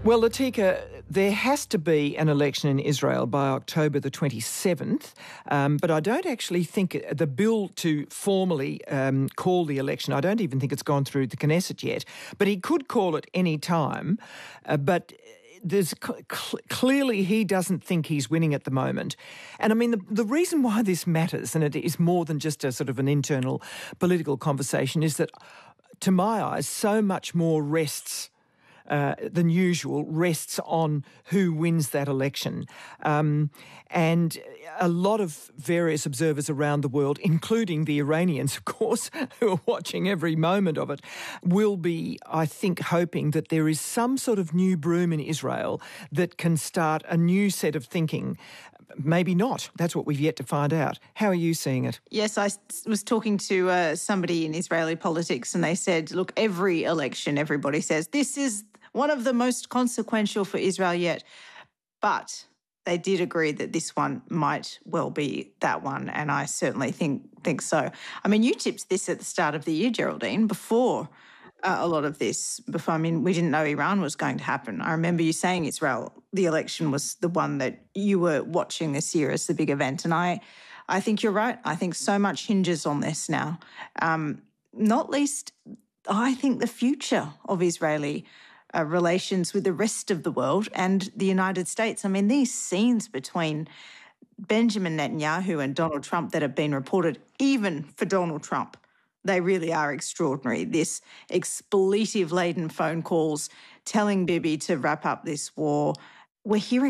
Well, Latika, there has to be an election in Israel by October the 27th, but I don't actually think the bill to formally call the election, I don't even think it's gone through the Knesset yet, but he could call it any time, but there's clearly he doesn't think he's winning at the moment. And I mean, the reason why this matters, and it is more than just a sort of an internal political conversation, is that, to my eyes, so much more rests than usual rests on who wins that election. And a lot of various observers around the world, including the Iranians, of course, who are watching every moment of it, will be, I think, hoping that there is some sort of new broom in Israel that can start a new set of thinking. Maybe not. That's what we've yet to find out. How are you seeing it? Yes, I was talking to somebody in Israeli politics, and they said, look, every election, everybody says, this is one of the most consequential for Israel yet. But they did agree that this one might well be that one, and I certainly think so. I mean, you tipped this at the start of the year, Geraldine, before a lot of this. We didn't know Iran was going to happen. I remember you saying Israel, the election was the one that you were watching this year as the big event, and I think you're right. I think so much hinges on this now. Not least, I think the future of Israeli relations with the rest of the world and the United States. I mean, these scenes between Benjamin Netanyahu and Donald Trump that have been reported, even for Donald Trump, they really are extraordinary. This expletive-laden phone calls telling Bibi to wrap up this war. We're hearing